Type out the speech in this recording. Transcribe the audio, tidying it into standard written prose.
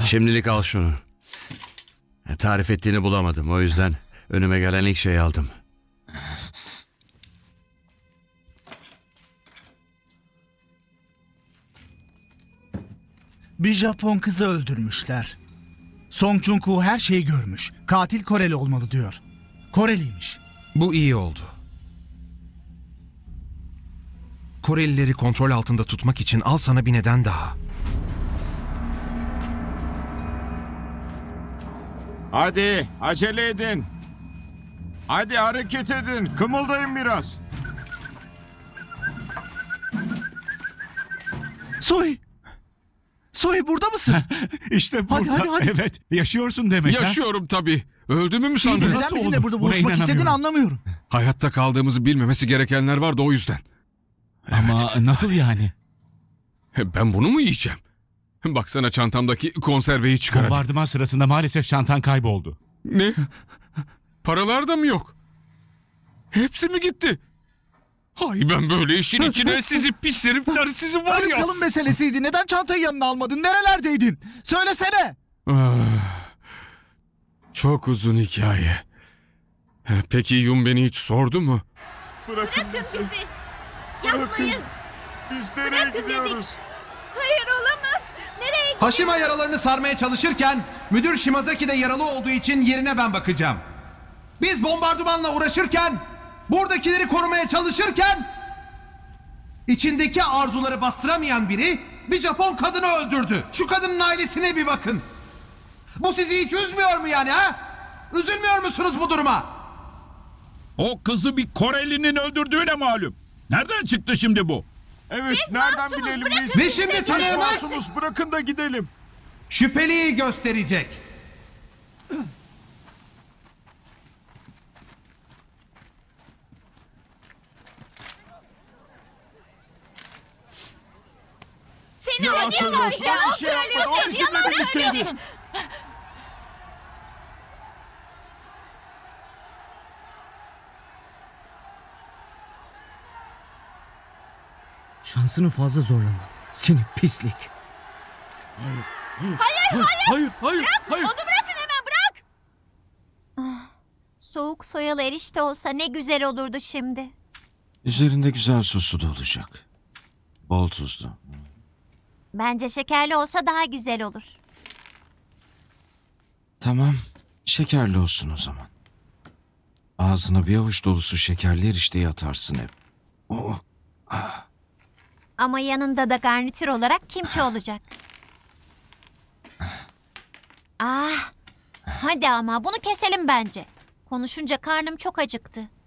Şimdilik al şunu. Tarif ettiğini bulamadım. O yüzden önüme gelen ilk şeyi aldım. Bir Japon kızı öldürmüşler. Song Joong-ho her şeyi görmüş. Katil Koreli olmalı diyor. Koreliymiş. Bu iyi oldu. Korelileri kontrol altında tutmak için al sana bir neden daha. Hadi acele edin. Hadi hareket edin. Kımıldayın biraz. Soy! Soy burada mısın? İşte burada. hadi. Evet. Yaşıyorsun demek ha? Yaşıyorum tabii. Öldüğümü mü İyi de sandınız? neden Nasıl bizimle olur? burada Buna buluşmak istediğini inanamıyorum. anlamıyorum. Hayatta kaldığımızı bilmemesi gerekenler var da o yüzden. Ama nasıl yani? Ben bunu mu yiyeceğim? Baksana çantamdaki konserveyi çıkar hadi. Bombardıman sırasında maalesef çantan kayboldu. Ne? Paralar da mı yok? Hepsi mi gitti? Hay ben böyle işin içine sizi pis herifler sizi var Ölüm ya. kalım meselesiydi. Neden çantayı yanına almadın? Nerelerdeydin? Söylesene. Ah, çok uzun hikaye. Peki Yum beni hiç sordu mu? Bırakın bizi. Yapmayın. Biz nereye Bırakın gidiyoruz? dedik. Hayır olamaz. Nereye Haşima yaralarını sarmaya çalışırken müdür Shimazaki de yaralı olduğu için yerine ben bakacağım. Biz bombardımanla uğraşırken, buradakileri korumaya çalışırken içindeki arzuları bastıramayan biri bir Japon kadını öldürdü. Şu kadının ailesine bir bakın. Bu sizi hiç üzmüyor mu yani ha? Üzülmüyor musunuz bu duruma? O kızı bir Korelinin öldürdüğüne malum. Nereden çıktı şimdi bu? Evet, nereden masumuz, bilelim bırakın biz? Ve şimdi Biz tanıyamaz. masumuz, bırakın da gidelim. Şüpheliyi gösterecek. Seni Yalan söylüyorsun. O bir şey yapmadı. O bizimle birlikteydi. Şansını fazla zorlama. Seni pislik. Hayır. Onu bırakın hemen bırak. Soğuk soyalı erişte olsa ne güzel olurdu şimdi. Üzerinde güzel sosu da olacak. Bol tuzlu. Bence şekerli olsa daha güzel olur. Tamam, şekerli olsun o zaman. Ağzına bir avuç dolusu şekerli erişteyi atarsın hep. Oh, Ama yanında da garnitür olarak kimçi olacak. Ah, hadi ama bunu keselim bence. Konuşunca karnım çok acıktı.